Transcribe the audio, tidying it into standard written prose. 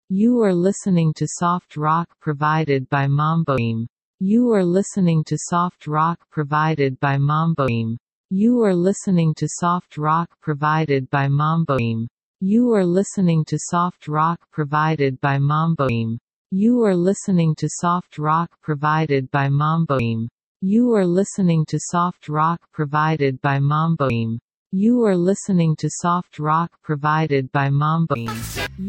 You are listening to soft rock provided by Mamboim. You are listening to soft rock provided by Mamboim. You are listening to soft rock provided by Mamboim. You are listening to soft rock provided by Mamboim. You are listening to soft rock provided by Mamboim. You are listening to soft rock provided by Mamboim. You are listening to soft rock provided by Mamboim.